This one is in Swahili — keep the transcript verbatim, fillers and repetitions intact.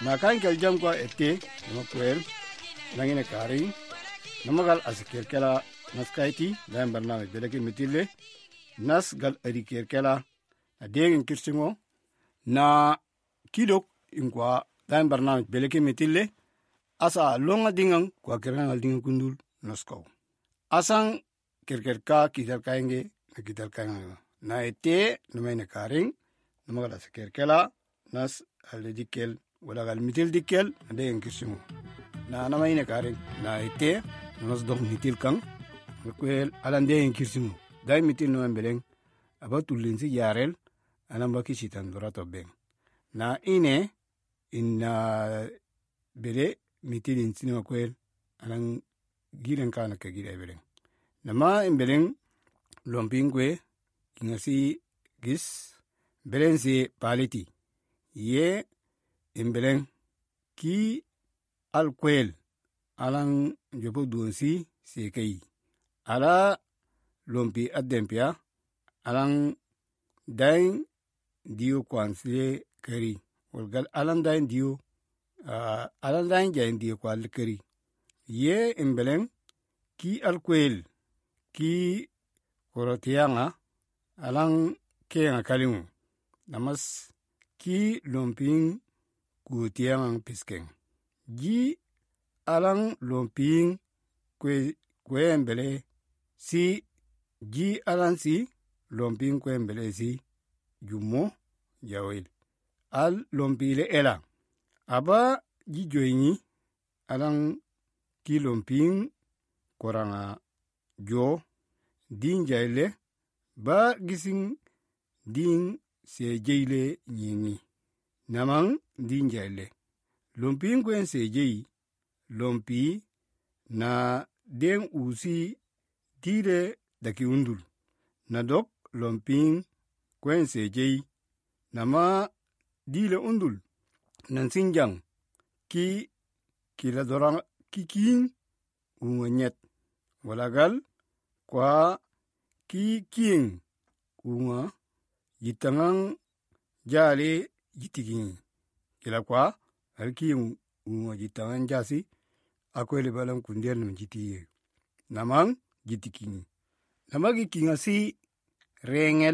na kan kel jam kwa ette no kwel nangine kari namagal asikir kala naskaiti dan barnamij belaki mitille nas gal adikir kala adegen kirsingo na kidok inkwa dan barnamij belaki mitille asa longa dingang kwa kirangal dingang kundul nasko asang kirkirka kidal kainge na kidal kainga na ette numaine karing namagal asikir kala nas aledikel wala gal mitil dikel adegen kirsingo na namaine karing na ette nos dok mitil kang kwel alande en kirsingo dai mitil no embeleng abatu lensi yarel anamba kishitan dorato beng na ine inna bele mitil in sinima kwel alang giren kana ke gire beleng nama embeleng lompingwe ingasi gis belensi paliti ye embeleng ki alkwel alang jopo duonsi sekei ala lompi adempia alang dain dio kwansle keri walgal alang dain dio uh, alang dain jain dio kwal keri ye embeleng ki alkwel ki korotianga alang kenga kalimu namas ki lomping kutiang piskeng ji alang lomping kwe kwembele si ji alang si lomping kwembele si jumo jawil al lompile ela aba ji joini alang ki lomping koranga jo din jaile ba gising din se jeile nyingi namang din jaile lomping kwen se jei lompi na den usi dire daki undul na dok lomping kwen sejei nama dile undul nan sinjang ki kila dorang kiking ungonyet walagal kwa ki king unga yitangang jale yitiking kila kwa alking unga yitangang jasi akwele balam kundial nam jitiye namang jitiking namagi kinga si rengel